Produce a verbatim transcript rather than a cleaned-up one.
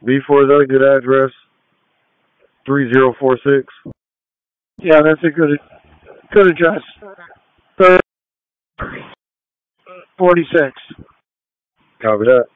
B four, is that a good address? three zero four six? Yeah, that's a good good address. thirty forty-six. Copy that.